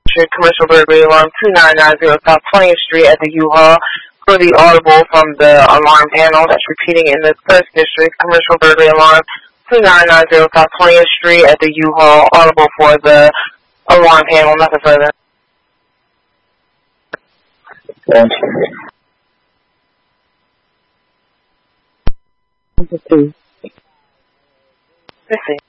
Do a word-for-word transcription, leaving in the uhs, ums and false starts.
Commercial burglary alarm two nine nine zero South twentieth Street at the U-Haul. For the audible from the alarm panel, that's repeating in the first district. Commercial burglary alarm two nine nine zero South twentieth Street at the U-Haul. Audible for the alarm panel, nothing further. Thank you. Let's see.